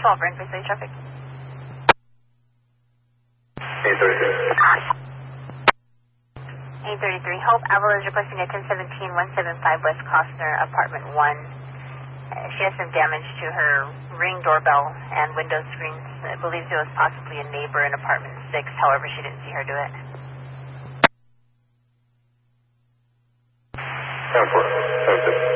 12 for Interstate Traffic. 833. Hope Avril is requesting a 1017-175 West Costner, apartment 1. She has some damage to her Ring doorbell and window screens. Believes it was possibly a neighbor in apartment 6. However, she didn't see her do it. 10-4.